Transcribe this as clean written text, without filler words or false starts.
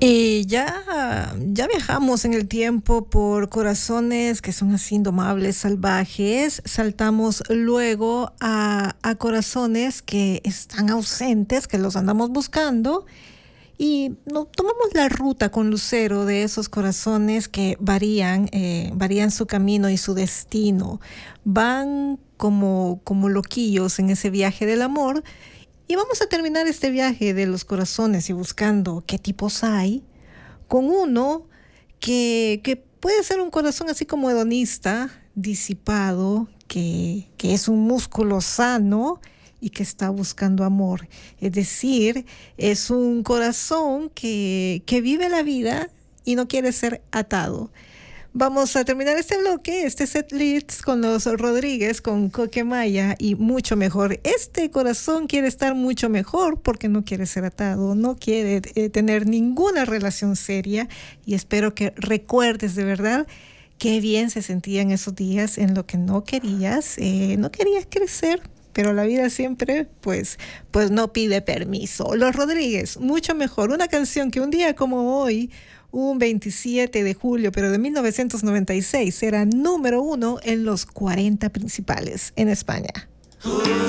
Y ya viajamos en el tiempo por corazones que son así indomables, salvajes. Saltamos luego a corazones que están ausentes, que los andamos buscando. Y no, tomamos la ruta con Lucero de esos corazones que varían su camino y su destino. Van como loquillos en ese viaje del amor. Y vamos a terminar este viaje de los corazones y buscando qué tipos hay, con uno que puede ser un corazón así como hedonista, disipado, que es un músculo sano y que está buscando amor. Es decir, es un corazón que vive la vida y no quiere ser atado. Vamos a terminar este bloque, este set list con los Rodríguez, con Coquemaya y mucho mejor. Este corazón quiere estar mucho mejor porque no quiere ser atado, no quiere tener ninguna relación seria y espero que recuerdes de verdad qué bien se sentía en esos días en lo que no querías crecer. Pero la vida siempre, pues no pide permiso. Los Rodríguez, mucho mejor. Una canción que un día como hoy, un 27 de julio, pero de 1996, era número 1 en los 40 principales en España.